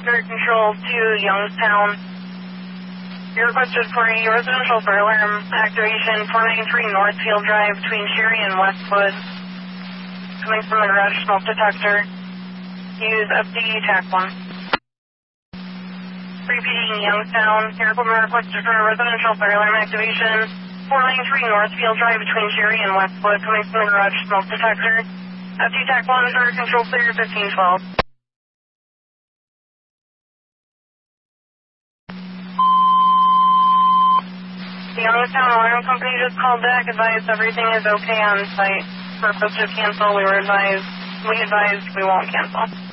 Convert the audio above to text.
Air Control to Youngstown. You're requested for a residential burglar alarm activation 493 Northfield Drive between Cherry and Westwood. Coming from the garage smoke detector. Use FD TAC 1. Repeating Youngstown. Your equipment requested for a residential burglar alarm activation 493 Northfield Drive between Cherry and Westwood. Coming from the garage smoke detector. FD TAC 1 is Air Control clear 1512. The Youngstown Alarm Company just called back, advised everything is okay on site. For folks to cancel, we advised we won't cancel.